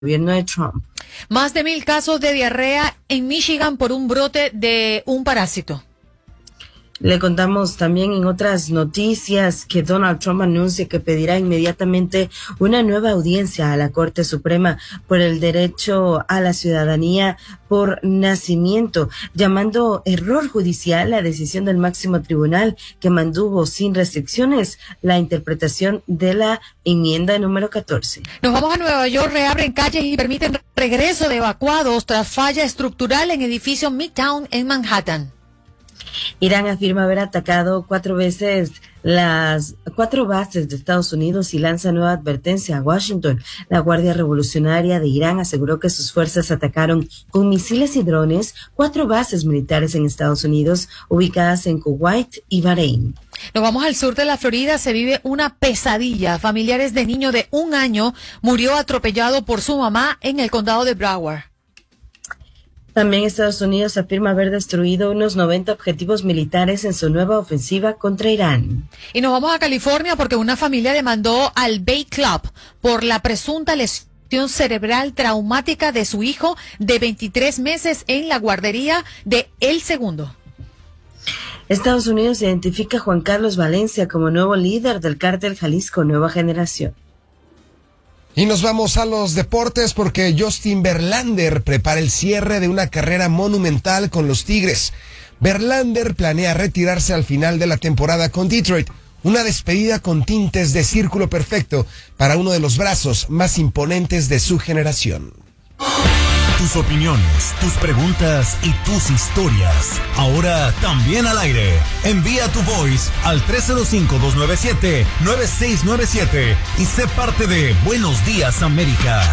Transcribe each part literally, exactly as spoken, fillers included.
gobierno de Trump. Más de mil casos de diarrea en Michigan por un brote de un parásito. Le contamos también en otras noticias que Donald Trump anuncia que pedirá inmediatamente una nueva audiencia a la Corte Suprema por el derecho a la ciudadanía por nacimiento, llamando error judicial la decisión del máximo tribunal que mantuvo sin restricciones la interpretación de la enmienda número catorce. Nos vamos a Nueva York, reabren calles y permiten regreso de evacuados tras falla estructural en edificio Midtown en Manhattan. Irán afirma haber atacado cuatro veces las cuatro bases de Estados Unidos y lanza nueva advertencia a Washington. La Guardia Revolucionaria de Irán aseguró que sus fuerzas atacaron con misiles y drones cuatro bases militares en Estados Unidos ubicadas en Kuwait y Bahrein. Nos vamos al sur de la Florida, se vive una pesadilla. Familiares de niño de un año murió atropellado por su mamá en el condado de Broward. También Estados Unidos afirma haber destruido unos noventa objetivos militares en su nueva ofensiva contra Irán. Y nos vamos a California porque una familia demandó al Bay Club por la presunta lesión cerebral traumática de su hijo de veintitrés meses en la guardería de El Segundo. Estados Unidos identifica a Juan Carlos Valencia como nuevo líder del cártel Jalisco Nueva Generación. Y nos vamos a los deportes porque Justin Verlander prepara el cierre de una carrera monumental con los Tigres. Verlander planea retirarse al final de la temporada con Detroit, una despedida con tintes de círculo perfecto para uno de los brazos más imponentes de su generación. Tus opiniones, tus preguntas y tus historias. Ahora también al aire. Envía tu voice al tres cero cinco, dos nueve siete, nueve seis nueve siete y sé parte de Buenos Días América.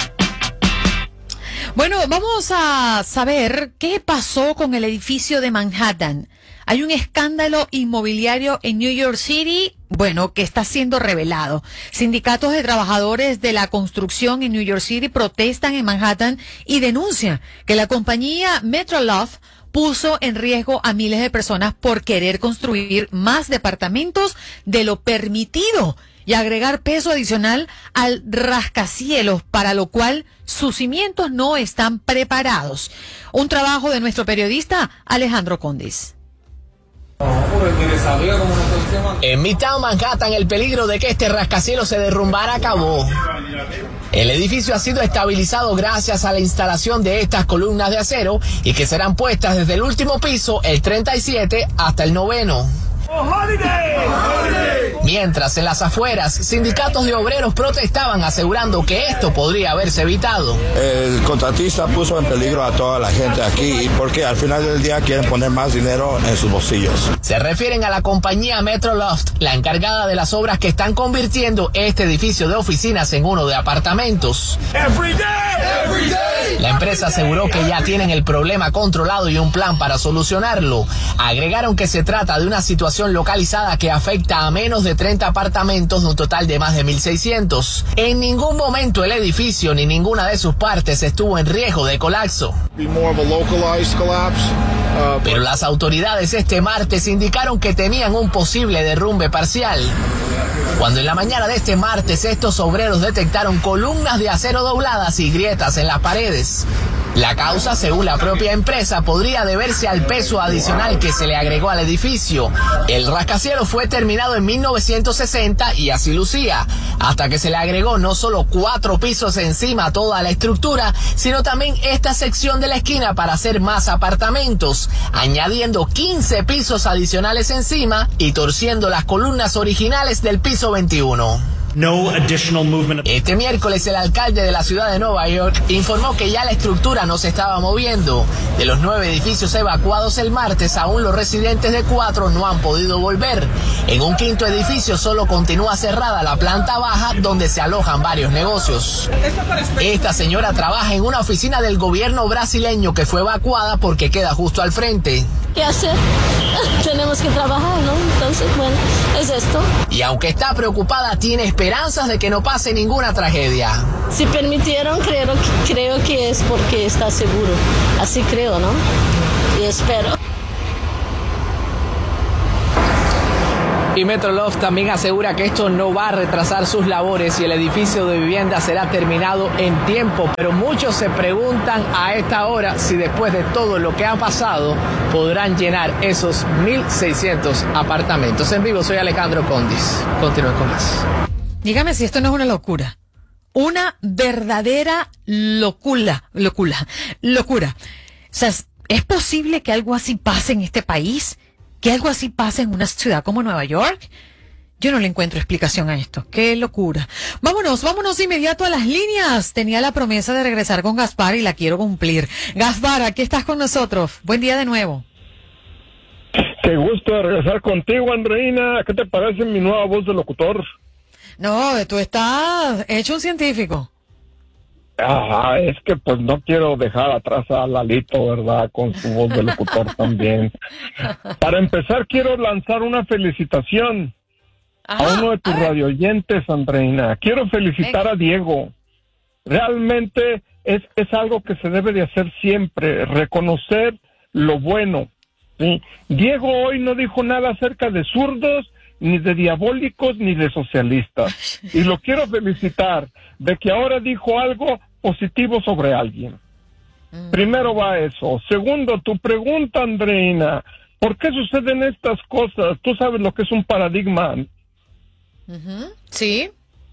Bueno, vamos a saber qué pasó con el edificio de Manhattan. Hay un escándalo inmobiliario en New York City, bueno, que está siendo revelado. Sindicatos de trabajadores de la construcción en New York City protestan en Manhattan y denuncian que la compañía Metroloft puso en riesgo a miles de personas por querer construir más departamentos de lo permitido y agregar peso adicional al rascacielos, para lo cual sus cimientos no están preparados. Un trabajo de nuestro periodista Alejandro Condis. En Midtown Manhattan, el peligro de que este rascacielos se derrumbara acabó. El edificio ha sido estabilizado gracias a la instalación de estas columnas de acero y que serán puestas desde el último piso, el treinta y siete, hasta el noveno. Mientras en las afueras, sindicatos de obreros protestaban asegurando que esto podría haberse evitado. El contratista puso en peligro a toda la gente aquí porque al final del día quieren poner más dinero en sus bolsillos. Se refieren a la compañía Metroloft, la encargada de las obras que están convirtiendo este edificio de oficinas en uno de apartamentos. Every day, every day. La empresa aseguró que ya tienen el problema controlado y un plan para solucionarlo. Agregaron que se trata de una situación localizada que afecta a menos de treinta apartamentos de un total de más de mil seiscientos. En ningún momento el edificio ni ninguna de sus partes estuvo en riesgo de colapso. Pero las autoridades este martes indicaron que temían un posible derrumbe parcial. Cuando en la mañana de este martes estos obreros detectaron columnas de acero dobladas y grietas en las paredes. La causa, según la propia empresa, podría deberse al peso adicional que se le agregó al edificio. El rascacielos fue terminado en mil novecientos sesenta y así lucía, hasta que se le agregó no solo cuatro pisos encima a toda la estructura, sino también esta sección de la esquina para hacer más apartamentos, añadiendo quince pisos adicionales encima y torciendo las columnas originales del piso veintiuno. No additional movement. Este miércoles el alcalde de la ciudad de Nueva York informó que ya la estructura no se estaba moviendo. De los nueve edificios evacuados el martes, aún los residentes de cuatro no han podido volver. En un quinto edificio solo continúa cerrada la planta baja donde se alojan varios negocios. Esta señora trabaja en una oficina del gobierno brasileño que fue evacuada porque queda justo al frente. ¿Qué hacer? Tenemos que trabajar, ¿no? Entonces, bueno, es esto. Y aunque está preocupada, tiene esperanzas de que no pase ninguna tragedia. Si permitieron, creo, creo que es porque está seguro. Así creo, ¿no? Y espero. Y Metroloft también asegura que esto no va a retrasar sus labores y el edificio de vivienda será terminado en tiempo, pero muchos se preguntan a esta hora si después de todo lo que ha pasado podrán llenar esos mil seiscientos apartamentos. En vivo, soy Alejandro Condis. Continúen con más. Dígame si esto no es una locura. Una verdadera locura, locura, locura. O sea, ¿es posible que algo así pase en este país? ¿Que algo así pase en una ciudad como Nueva York? Yo no le encuentro explicación a esto. ¡Qué locura! Vámonos, vámonos de inmediato a las líneas. Tenía la promesa de regresar con Gaspar y la quiero cumplir. Gaspar, aquí estás con nosotros. Buen día de nuevo. Qué gusto de regresar contigo, Andreina. ¿Qué te parece mi nueva voz de locutor? No, tú estás hecho un científico. Ah, es que pues no quiero dejar atrás a Lalito, ¿verdad? Con su voz de locutor también. Para empezar, quiero lanzar una felicitación Ajá, a uno de tus radioyentes, Andreina. Quiero felicitar Venga. a Diego. Realmente es, es algo que se debe de hacer siempre, reconocer lo bueno, ¿sí? Diego hoy no dijo nada acerca de zurdos, ni de diabólicos, ni de socialistas. Y lo quiero felicitar de que ahora dijo algo positivo sobre alguien. Mm. Primero va eso. Segundo, tu pregunta, Andreina, ¿por qué suceden estas cosas? Tú sabes lo que es un paradigma. Uh-huh. Sí.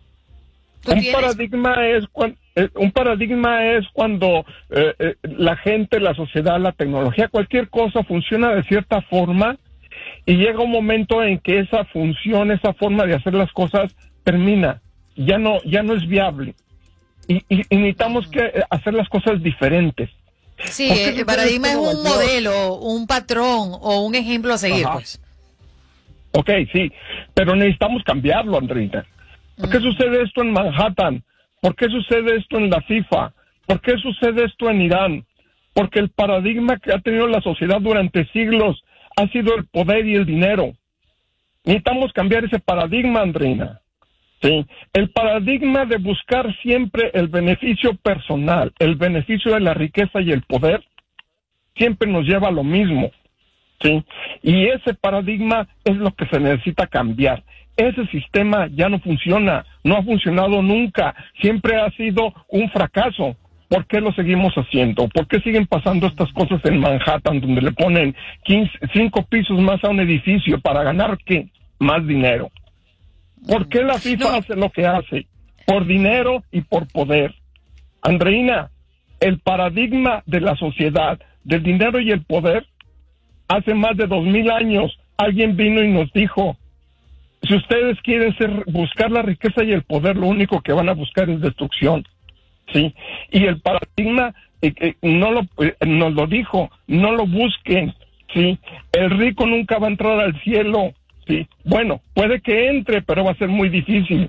Un tienes? paradigma es cuando eh, un paradigma es cuando eh, eh, la gente, la sociedad, la tecnología, cualquier cosa funciona de cierta forma y llega un momento en que esa función, esa forma de hacer las cosas termina, ya no, ya no es viable y, y, y necesitamos que hacer las cosas diferentes. Sí, el paradigma es un modelo, un patrón o un ejemplo a seguir, Ajá. pues. Ok, sí, pero necesitamos cambiarlo, Andreina. ¿Por qué mm. sucede esto en Manhattan? ¿Por qué sucede esto en la FIFA? ¿Por qué sucede esto en Irán? Porque el paradigma que ha tenido la sociedad durante siglos ha sido el poder y el dinero. Necesitamos cambiar ese paradigma, Andreina. ¿Sí? El paradigma de buscar siempre el beneficio personal, el beneficio de la riqueza y el poder, siempre nos lleva a lo mismo. ¿Sí? Y ese paradigma es lo que se necesita cambiar. Ese sistema ya no funciona, no ha funcionado nunca, siempre ha sido un fracaso. ¿Por qué lo seguimos haciendo? ¿Por qué siguen pasando estas cosas en Manhattan, donde le ponen quince, cinco pisos más a un edificio para ganar qué? Más dinero. ¿Por qué la FIFA no. hace lo que hace? Por dinero y por poder. Andreina, el paradigma de la sociedad, del dinero y el poder, hace más de dos mil años, alguien vino y nos dijo, si ustedes quieren ser, buscar la riqueza y el poder, lo único que van a buscar es destrucción. Sí, y el paradigma eh, eh, no lo eh, nos lo dijo, no lo busquen, sí, el rico nunca va a entrar al cielo, sí, bueno, puede que entre, pero va a ser muy difícil.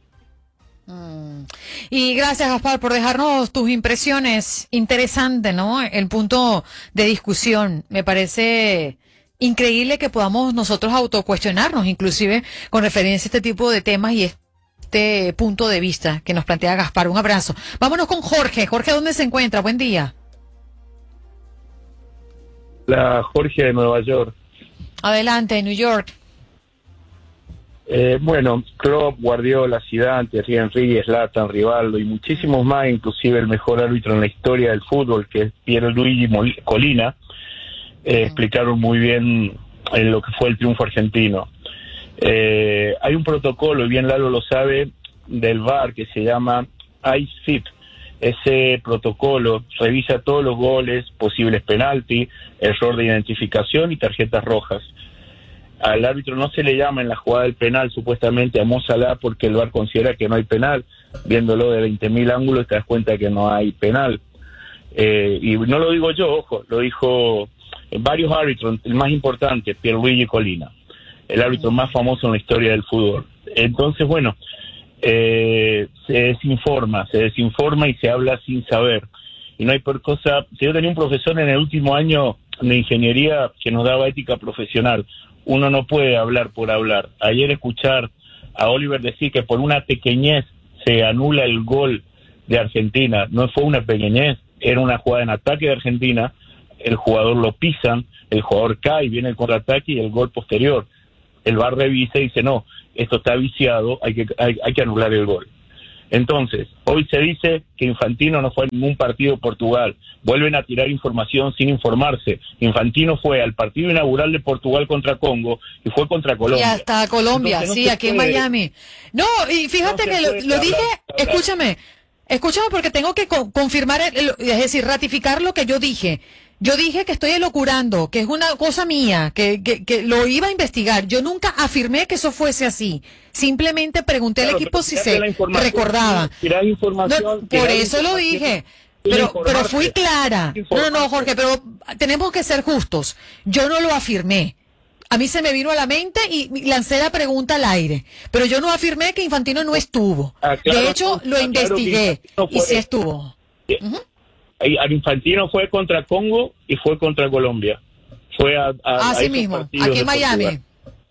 Mm. Y gracias, Gaspar, por dejarnos tus impresiones. Interesante, ¿no? El punto de discusión, me parece increíble que podamos nosotros autocuestionarnos, inclusive con referencia a este tipo de temas y este punto de vista que nos plantea Gaspar. Un abrazo. Vámonos con Jorge. Jorge, ¿dónde se encuentra? Buen día. La Jorge de Nueva York. Adelante, New York. Eh, bueno, Klopp, Guardiola, Zidane, Thierry Henry, Zlatan, Rivaldo y muchísimos más, inclusive el mejor árbitro en la historia del fútbol, que es Pierluigi Collina, eh, explicaron muy bien en lo que fue el triunfo argentino. Eh, hay un protocolo, y bien Lalo lo sabe, del V A R que se llama I C I P. Ese protocolo revisa todos los goles, posibles penalti, error de identificación y tarjetas rojas. Al árbitro no se le llama en la jugada del penal supuestamente a Mo Salah porque el V A R considera que no hay penal. Viéndolo de veinte mil ángulos te das cuenta que no hay penal. Eh, y no lo digo yo, ojo, lo dijo varios árbitros, el más importante, Pierluigi Collina, el árbitro más famoso en la historia del fútbol. Entonces, bueno, eh, se desinforma, se desinforma y se habla sin saber. Y no hay por cosa... Si yo tenía un profesor en el último año de ingeniería que nos daba ética profesional, uno no puede hablar por hablar. Ayer escuchar a Oliver decir que por una pequeñez se anula el gol de Argentina, no fue una pequeñez, era una jugada en ataque de Argentina, el jugador lo pisan, el jugador cae, viene el contraataque y el gol posterior. el V A R revisa y dice, no, esto está viciado, hay que, hay, hay que anular el gol. Entonces, hoy se dice que Infantino no fue a ningún partido de Portugal. Vuelven a tirar información sin informarse. Infantino fue al partido inaugural de Portugal contra Congo y fue contra Colombia. Y hasta Colombia, Entonces, no sí, aquí puede, en Miami. No, y fíjate no que lo, lo dije, hablar, escúchame, escúchame porque tengo que co- confirmar, el, es decir, ratificar lo que yo dije. Yo dije que estoy elocurando, que es una cosa mía, que, que, que lo iba a investigar. Yo nunca afirmé que eso fuese así. Simplemente pregunté claro, al equipo si se recordaba. No, por eso lo dije. Pero, pero fui clara. No, no, Jorge, pero tenemos que ser justos. Yo no lo afirmé. A mí se me vino a la mente y lancé la pregunta al aire. Pero yo no afirmé que Infantino no estuvo. Ah, claro, de hecho, lo ah, investigué claro y sí estuvo. Sí. Uh-huh. Al Infantino fue contra Congo y fue contra Colombia. Fue a, a así mismo, aquí en Miami. Portugal.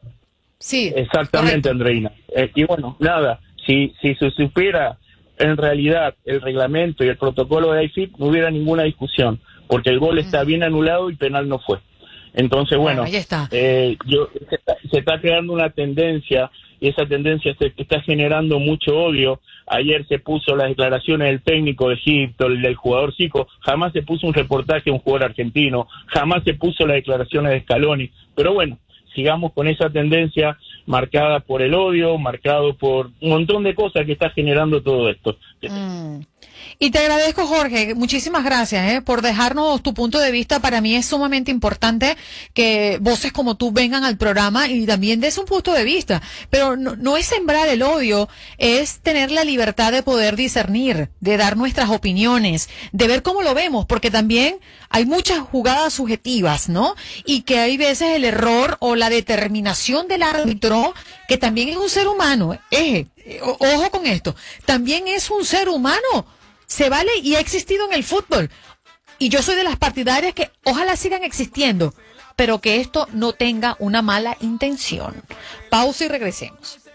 Sí. Exactamente, correcto. Andreina. Eh, y bueno, nada, si, si se supiera en realidad el reglamento y el protocolo de I F I P, no hubiera ninguna discusión, porque el gol está bien anulado y penal no fue. Entonces, bueno, ahí está. Eh, yo, se, está, se está creando una tendencia y esa tendencia se está generando mucho odio. Ayer se puso las declaraciones del técnico de Egipto, el del jugador Zico, jamás se puso un reportaje de un jugador argentino, jamás se puso las declaraciones de Scaloni, pero bueno, sigamos con esa tendencia marcada por el odio, marcado por un montón de cosas que está generando todo esto. Mm. Y te agradezco, Jorge, muchísimas gracias ¿eh? por dejarnos tu punto de vista. Para mí es sumamente importante que voces como tú vengan al programa y también des un punto de vista. Pero no, no es sembrar el odio, es tener la libertad de poder discernir, de dar nuestras opiniones, de ver cómo lo vemos, porque también hay muchas jugadas subjetivas, ¿no? Y que hay veces el error o la determinación del árbitro, que también es un ser humano. Eh, ojo con esto, también es un ser humano. Se vale y ha existido en el fútbol. Y yo soy de las partidarias que ojalá sigan existiendo, pero que esto no tenga una mala intención. Pausa y regresemos.